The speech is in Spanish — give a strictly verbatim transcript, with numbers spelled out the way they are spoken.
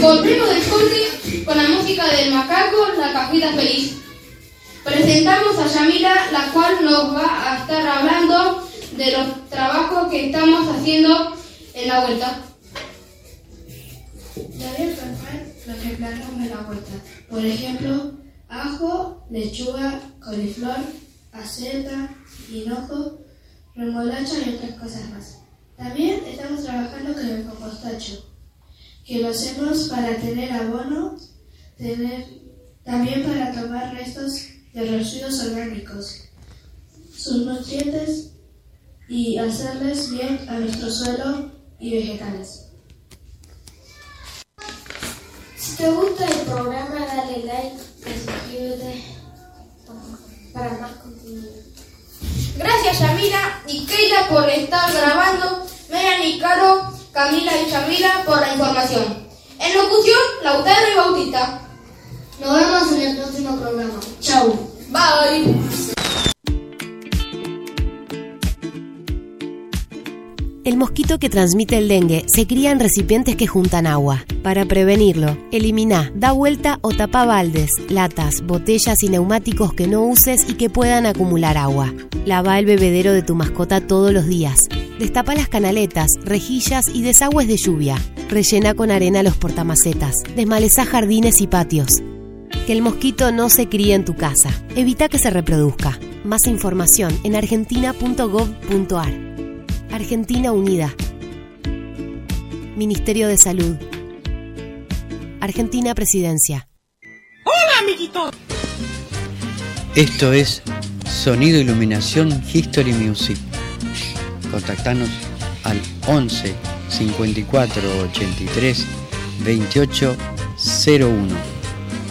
Volvemos del corte con la música del macaco, la cajita feliz. Presentamos a Yamila, la cual nos va a estar hablando de los trabajos que estamos haciendo en la huerta. Ya voy a contar lo que plantamos en la huerta. Por ejemplo, ajo, lechuga, coliflor, aceta, hinojo, remolacha y otras cosas más. También estamos trabajando con el compostacho, que lo hacemos para tener abono, tener, también para tomar restos de residuos orgánicos, sus nutrientes y hacerles bien a nuestro suelo y vegetales. Si te gusta el programa, dale like y suscríbete para más contenido. Gracias Yamila y Keila por estar grabando, Melanie, Caro, Camila y Yamila por la información. En locución, Lautaro y Bautista. Nos vemos en el próximo programa. Chau. Bye. El mosquito que transmite el dengue se cría en recipientes que juntan agua. Para prevenirlo, elimina, da vuelta o tapa baldes, latas, botellas y neumáticos que no uses y que puedan acumular agua. Lava el bebedero de tu mascota todos los días. Destapa las canaletas, rejillas y desagües de lluvia. Rellena con arena los portamacetas. Desmalezá jardines y patios. Que el mosquito no se críe en tu casa. Evita que se reproduzca. Más información en argentina punto gov punto ar. Argentina Unida. Ministerio de Salud. Argentina Presidencia. ¡Hola, amiguitos! Esto es Sonido Iluminación History Music. Contactanos al once cincuenta y cuatro ochenta y tres veintiocho cero uno.